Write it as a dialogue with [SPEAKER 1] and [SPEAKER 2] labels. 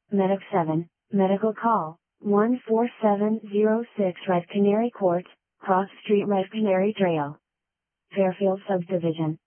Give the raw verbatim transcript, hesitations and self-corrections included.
[SPEAKER 1] Medic seven, medical call, one four seven zero six Red Canary Court, Cross Street Red Canary Trail. Fairfield Subdivision.